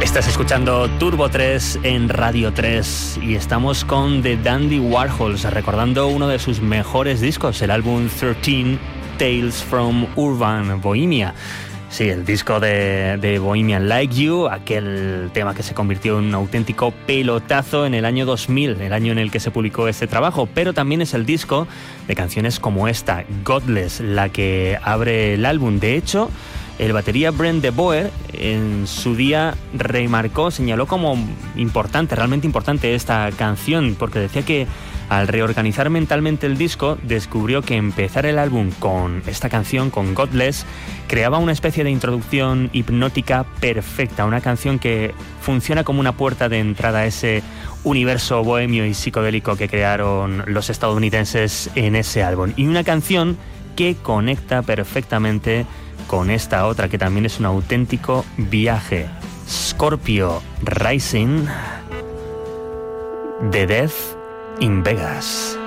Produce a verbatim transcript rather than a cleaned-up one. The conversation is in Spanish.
Estás escuchando Turbo tres en Radio tres y estamos con The Dandy Warhols, recordando uno de sus mejores discos, el álbum trece, Tales from Urban Bohemia. Sí, el disco de, de Bohemian Like You, aquel tema que se convirtió en un auténtico pelotazo en el año dos mil, el año en el que se publicó este trabajo, pero también es el disco de canciones como esta, Godless, la que abre el álbum. De hecho, el batería Brent de Boer en su día remarcó, señaló como importante, realmente importante esta canción, porque decía que al reorganizar mentalmente el disco, descubrió que empezar el álbum con esta canción, con Godless, creaba una especie de introducción hipnótica perfecta, una canción que funciona como una puerta de entrada a ese universo bohemio y psicodélico que crearon los estadounidenses en ese álbum. Y una canción que conecta perfectamente con esta otra, que también es un auténtico viaje. Scorpio Rising, The Death in Vegas.